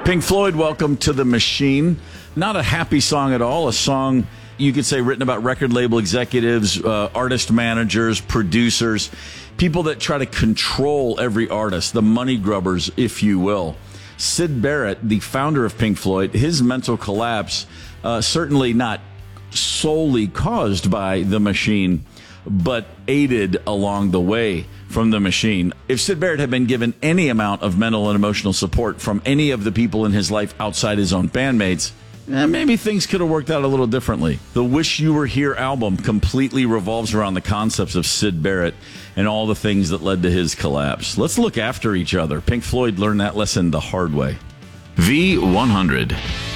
Pink Floyd, Welcome to the Machine. Not a happy song at all. A song, you could say, written about record label executives, artist managers, producers, people that try to control every artist, the money grubbers, if you will. Syd Barrett, the founder of Pink Floyd, his mental collapse, certainly not solely caused by the Machine, but aided along the way from the Machine. If Syd Barrett had been given any amount of mental and emotional support from any of the people in his life outside his own bandmates, maybe things could have worked out a little differently. The Wish You Were Here album completely revolves around the concepts of Syd Barrett and all the things that led to his collapse. Let's look after each other. Pink Floyd learned that lesson the hard way. V100.